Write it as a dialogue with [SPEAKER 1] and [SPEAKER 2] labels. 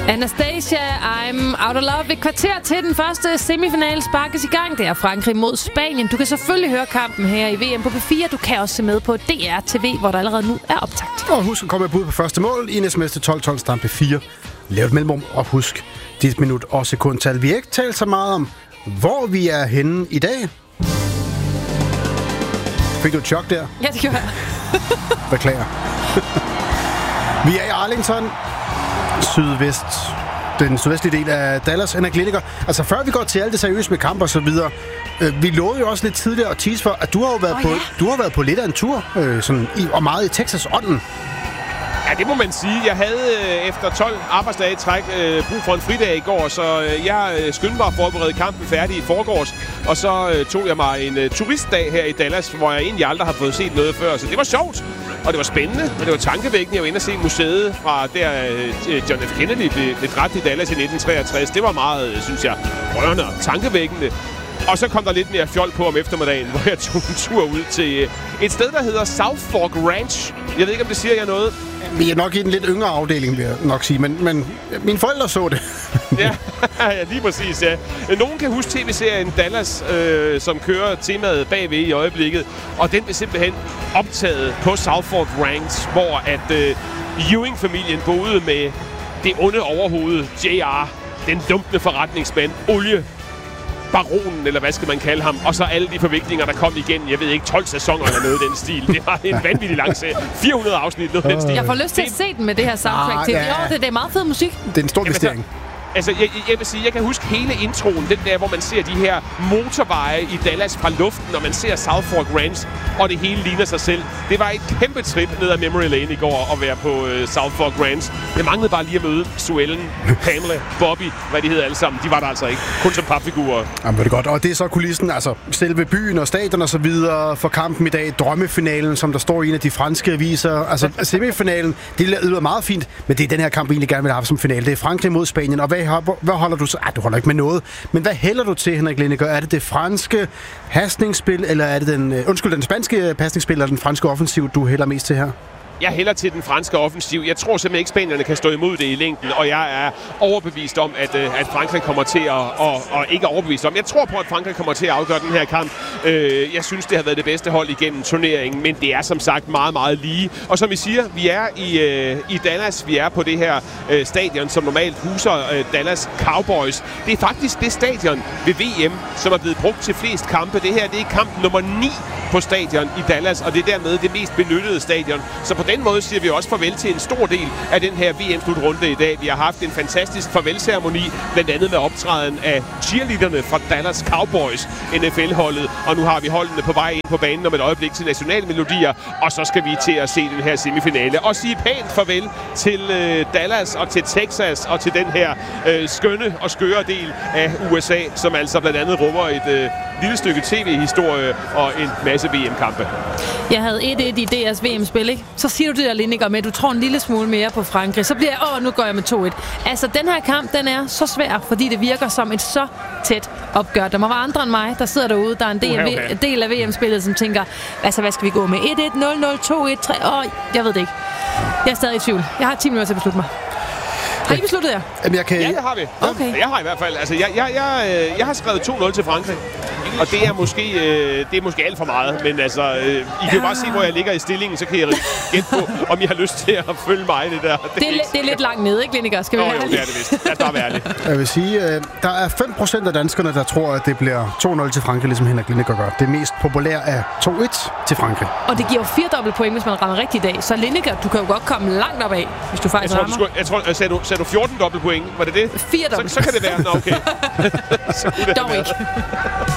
[SPEAKER 1] Anastasia, I'm out of love. Et kvarter til den første semifinale sparkes i gang. Det er Frankrig mod Spanien. Du kan selvfølgelig høre kampen her i VM på P4. Du kan også se med på DR TV, hvor der allerede nu er optakt.
[SPEAKER 2] Og husk at komme med bud på første mål i en sms til 1212 stampe 4. Lav et mellemrum og husk dit minut og sekundtal. Vi har ikke talt så meget om, hvor vi er henne i dag. Fik du et chok der?
[SPEAKER 1] Ja, det gjorde jeg.
[SPEAKER 2] Beklager. Vi er i Arlington, den sydvestlige del af Dallas. Henrik Liniger, altså før vi går til alt det seriøse med kamp og så videre, vi lovede jo også lidt tidligere at tease for, at du har været på lidt af en tur, og meget i Texas-ånden.
[SPEAKER 3] Ja, det må man sige. Jeg havde efter 12 arbejdsdage i træk brug for en fridag i går, så jeg skyndte mig at forberede kampen færdig i forgårs. Og så tog jeg mig en turistdag her i Dallas, hvor jeg egentlig aldrig har fået set noget før. Så det var sjovt, og det var spændende, og det var tankevækkende. Jeg var inde og se museet fra der John F. Kennedy blev dræbt i Dallas i 1963. Det var meget, synes jeg, rørende og tankevækkende. Og så kom der lidt mere fjol på om eftermiddagen, hvor jeg tog en tur ud til et sted, der hedder South Fork Ranch. Jeg ved ikke, om det siger jer noget.
[SPEAKER 2] Vi er nok i en lidt yngre afdeling, vil jeg nok sige, men mine forældre så det.
[SPEAKER 3] Ja, lige præcis, ja. Nogen kan huske tv-serien Dallas, som kører temaet bagved i øjeblikket, og den blev simpelthen optaget på South Fork Ranch, hvor at Ewing-familien boede med det onde overhoved, J.R., den dumpende forretningsmand, baronen, eller hvad skal man kalde ham, og så alle de forviklinger, der kom igen, jeg ved ikke, 12 sæsoner eller noget i den stil. Det var en vanvittig lang serie. 400 afsnit, noget den stil.
[SPEAKER 1] Jeg får lyst til at se den med det her soundtrack til. Ja. Det er meget fed musik.
[SPEAKER 2] Det er en stor investering.
[SPEAKER 3] Altså, jeg vil sige, jeg kan huske hele introen, den der, hvor man ser de her motorveje i Dallas fra luften, når man ser South Fork Ranch, og det hele ligner sig selv. Det var et kæmpe trip ned ad Memory Lane i går at være på South Fork Ranch. Jeg manglede bare lige at møde Sue Ellen, Pamela, Bobby, hvad de hedder alle sammen. De var der altså ikke. Kun som papfigurer.
[SPEAKER 2] Jamen, det er godt. Og det er så kulissen, altså selve byen og stadion og så videre for kampen i dag. Drømmefinalen, som der står i en af de franske aviser. Altså semifinalen, det lyder meget fint, men det er den her kamp, vi egentlig gerne vil have som finale. Det er Frankrig mod Spanien, og hvad holder du så? Du holder ikke med noget. Men hvad hælder du til, Henrik Liniger? Er det franske pasningsspil, eller er det den spanske pasningsspil, eller den franske offensiv, du hælder mest til her?
[SPEAKER 3] Jeg hælder til den franske offensiv. Jeg tror simpelthen ikke, spanierne kan stå imod det i længden, og jeg er overbevist om, at Frankrig kommer til at ikke overbevist om. Jeg tror på, at Frankrig kommer til at afgøre den her kamp. Jeg synes, det har været det bedste hold igennem turneringen, men det er som sagt meget, meget lige. Og som I siger, vi er i Dallas. Vi er på det her stadion, som normalt huser Dallas Cowboys. Det er faktisk det stadion ved VM, som er blevet brugt til flest kampe. Det her, det er kamp nummer 9 på stadion i Dallas, og det er dermed det mest benyttede stadion. Så på den måde siger vi også farvel til en stor del af den her VM-slutrunde i dag. Vi har haft en fantastisk farvelceremoni, blandt andet med optræden af cheerleaderne fra Dallas Cowboys, NFL-holdet. Og nu har vi holdene på vej ind på banen om et øjeblik til nationalmelodier, og så skal vi til at se den her semifinale. Og sige pænt farvel til Dallas og til Texas og til den her skønne og skøre del af USA, som altså blandt andet rummer et lille stykke tv-historie og en masse VM-kampe.
[SPEAKER 1] Jeg havde 1-1 i DS VM-spil, ikke? Så siger du det der, Liniger, med, at du tror en lille smule mere på Frankrig. Så bliver jeg, nu går jeg med 2-1. Altså, den her kamp, den er så svær, fordi det virker som et så tæt opgør. Der må være andre end mig, der sidder derude, der er en del af VM-spillet, som tænker, altså, hvad skal vi gå med? 1-1, 0-0, 2-1, 3... jeg ved det ikke. Jeg er stadig i tvivl. Jeg har 10 minutter til at beslutte mig. Har I besluttet jer?
[SPEAKER 2] Jamen,
[SPEAKER 3] Ja, det har vi.
[SPEAKER 1] Okay.
[SPEAKER 3] Jeg har i hvert fald. Altså, jeg har skrevet 2-0 til Frankrig. Og det er måske alt for meget. Men altså, I kan jo bare se, hvor jeg ligger i stillingen, så kan I gætte på, om I har lyst til at følge mig det der.
[SPEAKER 1] Det er lidt langt nede, ikke, Liniger? Skal vi være
[SPEAKER 3] det er det vist. Lad os bare være ærlig.
[SPEAKER 2] Jeg vil sige, der er 5% af danskerne, der tror, at det bliver 2-0 til Frankrig, ligesom Henrik Liniger gør. Det mest populære er 2-1 til Frankrig.
[SPEAKER 1] Og det giver jo 4 dobbelt point, hvis man rammer rigtigt i dag. Så Liniger, du kan jo godt komme langt opad, hvis du faktisk rammer.
[SPEAKER 3] Jeg tror, sagde du 14 dobbelt point? Var det det?
[SPEAKER 1] 4 dobbelt.
[SPEAKER 3] Så kan det være. Nå, okay.
[SPEAKER 1] Dog ikke.